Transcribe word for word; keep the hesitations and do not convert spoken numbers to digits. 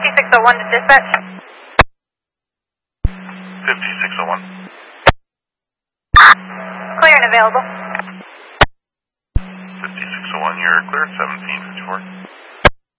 fifty-six oh one to dispatch. fifty-six oh one. Clear and available. fifty-six oh one, you're clear at seventeen fifty-four.